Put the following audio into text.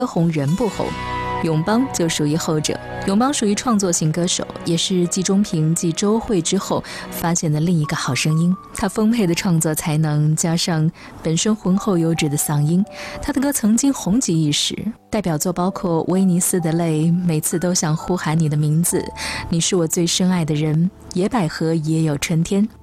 红人不红。永邦就属于后者。永邦属于创作型歌手，也是季中平继周蕙之后发现的另一个好声音。他丰沛的创作才能加上本身浑厚优质的嗓音，他的歌曾经红极一时，代表作包括威尼斯的泪、每次都想呼喊你的名字、你是我最深爱的人、野百合也有春天。